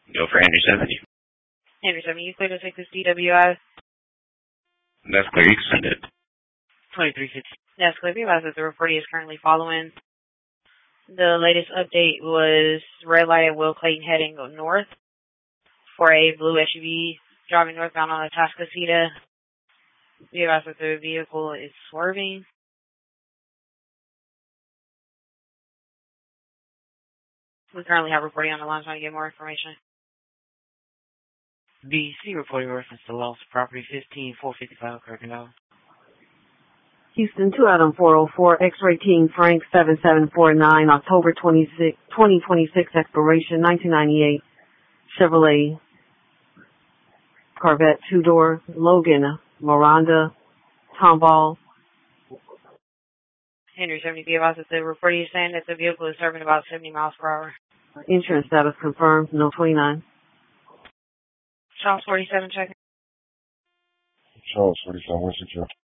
Go for Henry 70. Henry 70, you clear to take this DWI? That's clear. You can send it. 2350. That's clear. Be advised that the reporting is currently following. The latest update was red light at Will Clayton heading north for a blue SUV driving northbound on the Atascocita. Be advised that the vehicle is swerving. We currently have reporting on the line trying to get more information. BC reporting reference to lost property 15455 Kirkendall. Houston 2 Adam 404, X-ray team Frank 7749, October 26, 2026, expiration 1998, Chevrolet Corvette 2-door, Logan, Miranda, Tomball. Henry 70, be advised that the reporting is saying that the vehicle is serving about 70 miles per hour. Insurance status confirmed, no 29. Charles 47 checking. Charles 47, what's your check?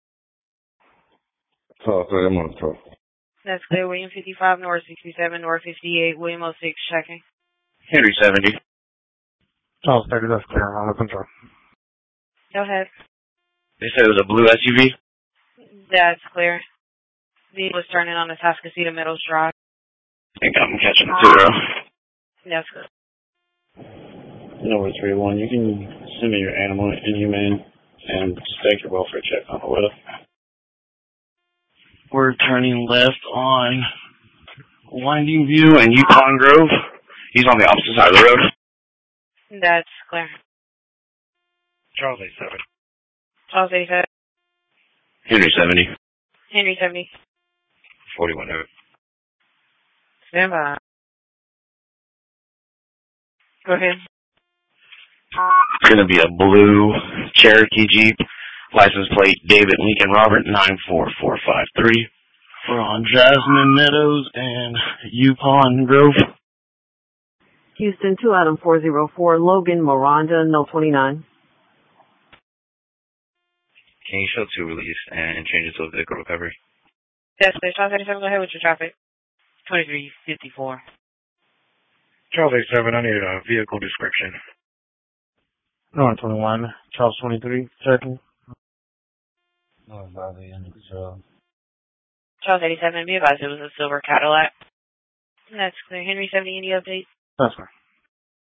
Charles, I'm on the truck. That's clear. William 55, North 67, North 58, William 06 checking. Henry 70. Charles 30, that's clear. I'm on control. Go ahead. They said it was a blue SUV? That's clear. Vehicle was turning on the Atascocita Meadows Drive. I think I'm catching it too, bro. That's good. Number 31, you can send me your animal inhumane and take your welfare check on the way. We're turning left on Winding View and Yukon Grove. He's on the opposite side of the road. That's clear. Charles 87. Charles 87. Henry 70. Henry 70. 41 over. Stand by. Go ahead. It's going to be a blue Cherokee Jeep. License plate David Lincoln Robert 94453. We're on Jasmine Meadows and Yukon Grove. Houston 2 Adam 404, Logan, Miranda, no 29. Can you show 2 release and change it to a vehicle recovery? That's clear. Charles 87, go ahead with your traffic. 2354. Charles 87, I need a vehicle description. No, 21. Charles 23, checking. No, by the end of the job. Charles 87, be advised it was a silver Cadillac. That's clear. Henry 70, any updates? That's fine.